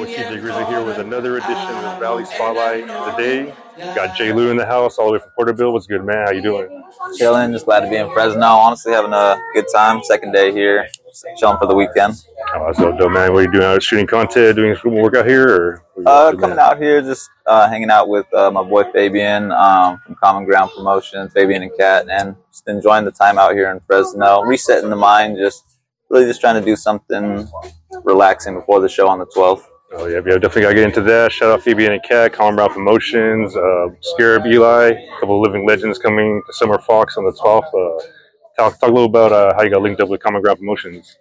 TJ Grizzly here with another edition of Valley Spotlight. Today, got Jay Lou in the house, all the way from Porterville. What's good, man? How you doing? Chilling, just glad to be in Fresno. Honestly, having a good time. Second day here, chilling for the weekend. Oh, that's so dope, man. What are you doing out? Shooting content, doing some workout here, or coming out here, just hanging out with my boy Fabian from Common Ground Promotions, Fabian and Kat, and just enjoying the time out here in Fresno. Resetting the mind, just trying to do something relaxing before the show on the 12th. Oh yeah, definitely gotta get into that. Shout out Fabian and Kat, Common Ground Promotions, Scarab Eli, a couple of living legends coming to Summer Fox on the 12th. Talk a little about how you got linked up with Common Ground Promotions.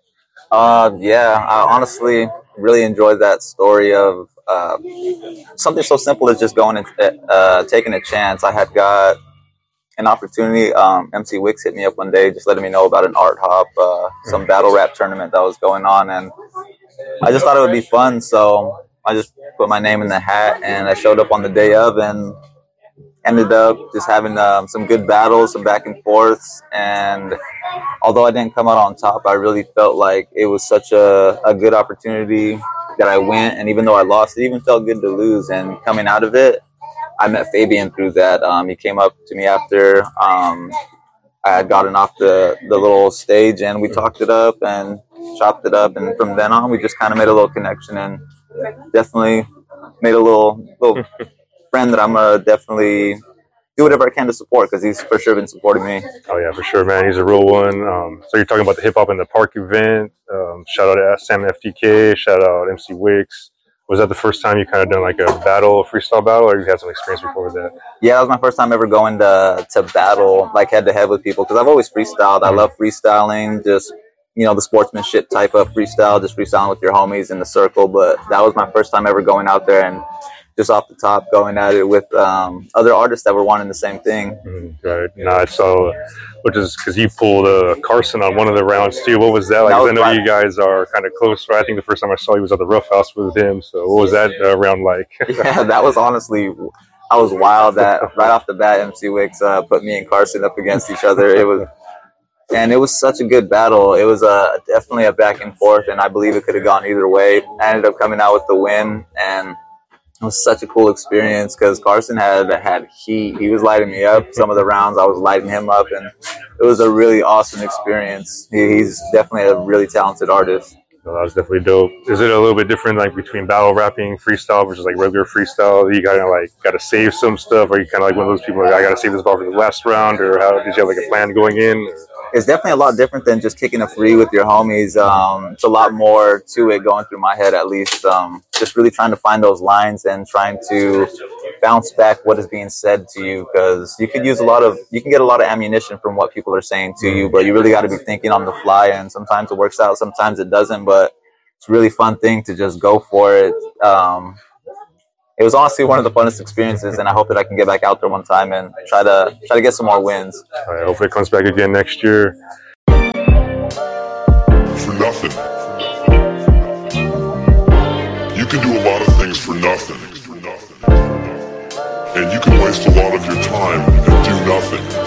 Yeah, I honestly really enjoyed that story of something so simple as just going and taking a chance. I had got an opportunity. MC Wicks hit me up one day, just letting me know about an art hop, some battle rap tournament that was going on, and I just thought it would be fun, so I just put my name in the hat, and I showed up on the day of, and ended up just having some good battles, some back and forths, and although I didn't come out on top, I really felt like it was such a good opportunity that I went, and even though I lost, it even felt good to lose, and coming out of it, I met Fabian through that. He came up to me after I had gotten off the little stage, and we talked it up and chopped it up, and from then on we just kind of made a little connection, and definitely made a little friend that I'm gonna definitely do whatever I can to support, because he's for sure been supporting me. Oh yeah, for sure, man. He's a real one. So you're talking about the Hip Hop in the Park event. Shout out to Sam FTK. Shout out MC Wicks. Was that the first time you kind of done like a freestyle battle, or you had some experience before that? Yeah, that was my first time ever going to battle like head to head with people, because I've always freestyled. I love freestyling, just the sportsmanship type of freestyle, just freestyling with your homies in the circle. But that was my first time ever going out there and just off the top going at it with other artists that were wanting the same thing. Right. Nice. So, which is because you pulled Carson on one of the rounds too. What was that like? I know you guys are kind of close, right? I think the first time I saw you was at the Rough House with him. So what was that round like? Yeah, that was honestly, I was wild that right off the bat, MC Wicks put me and Carson up against each other. And it was such a good battle. It was definitely a back and forth, and I believe it could have gone either way. I ended up coming out with the win, and it was such a cool experience because Carson had heat. He was lighting me up. Some of the rounds I was lighting him up, and it was a really awesome experience. He's definitely a really talented artist. Well, that was definitely dope. Is it a little bit different, like between battle rapping, freestyle versus like regular freestyle? You kind of like got to save some stuff, or you kind of like one of those people like, I got to save this ball for the last round, or how did you have like a plan going in? Or? It's definitely a lot different than just kicking a free with your homies. It's a lot more to it going through my head, at least. Just really trying to find those lines and trying to bounce back what is being said to you, because you can get a lot of ammunition from what people are saying to you, but you really got to be thinking on the fly, and sometimes it works out, sometimes it doesn't, but it's a really fun thing to just go for it. It was honestly one of the funnest experiences, and I hope that I can get back out there one time and try to get some more wins. All right, hopefully it comes back again next year. For nothing. You can do a lot of things for nothing. And you can waste a lot of your time and do nothing.